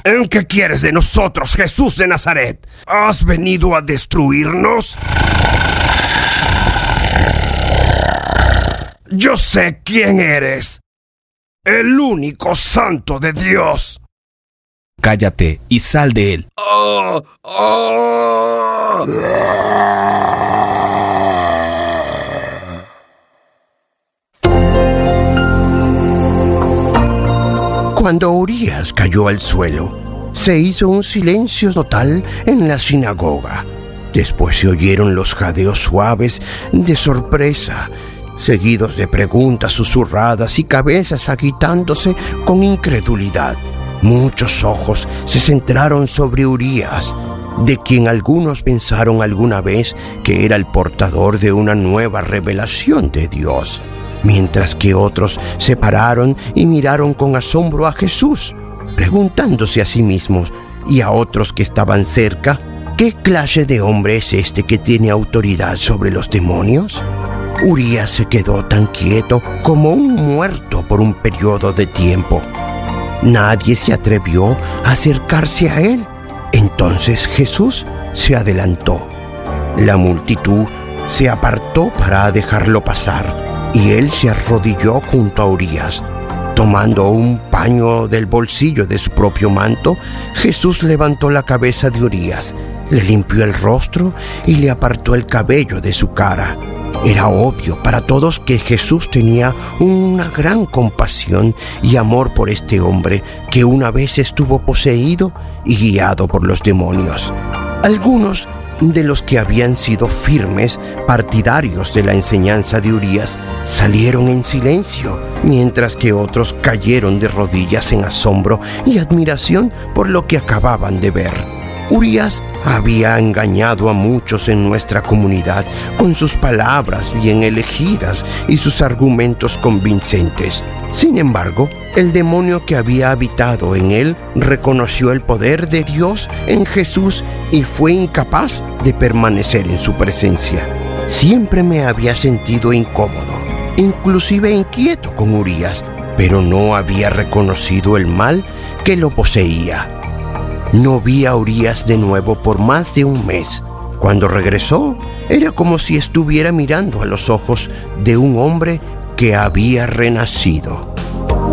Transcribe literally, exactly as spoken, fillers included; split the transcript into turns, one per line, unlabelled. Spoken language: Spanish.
¿Qué quieres de nosotros, Jesús de Nazaret? ¿Has venido a destruirnos? Yo sé quién eres. El único santo de Dios.
Cállate y sal de él.
Oh, oh.
Cuando Urías cayó al suelo, se hizo un silencio total en la sinagoga. Después se oyeron los jadeos suaves de sorpresa, seguidos de preguntas susurradas y cabezas agitándose con incredulidad. Muchos ojos se centraron sobre Urías, de quien algunos pensaron alguna vez que era el portador de una nueva revelación de Dios, mientras que otros se pararon y miraron con asombro a Jesús, preguntándose a sí mismos y a otros que estaban cerca, ¿qué clase de hombre es este que tiene autoridad sobre los demonios? Urías se quedó tan quieto como un muerto por un periodo de tiempo. Nadie se atrevió a acercarse a él. Entonces Jesús se adelantó. La multitud se apartó para dejarlo pasar, y él se arrodilló junto a Urías. Tomando un paño del bolsillo de su propio manto, Jesús levantó la cabeza de Urías, le limpió el rostro y le apartó el cabello de su cara. Era obvio para todos que Jesús tenía una gran compasión y amor por este hombre que una vez estuvo poseído y guiado por los demonios. Algunos de los que habían sido firmes partidarios de la enseñanza de Urías salieron en silencio, mientras que otros cayeron de rodillas en asombro y admiración por lo que acababan de ver. Urías había engañado a muchos en nuestra comunidad con sus palabras bien elegidas y sus argumentos convincentes. Sin embargo, el demonio que había habitado en él reconoció el poder de Dios en Jesús y fue incapaz de permanecer en su presencia. Siempre me había sentido incómodo, inclusive inquieto con Urías, pero no había reconocido el mal que lo poseía. No vi a Urías de nuevo por más de un mes. Cuando regresó, era como si estuviera mirando a los ojos de un hombre que había renacido.